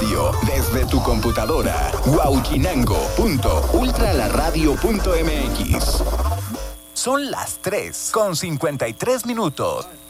radio desde tu computadora. Huauchinango.ultralaradio.mx. Son las 3:53.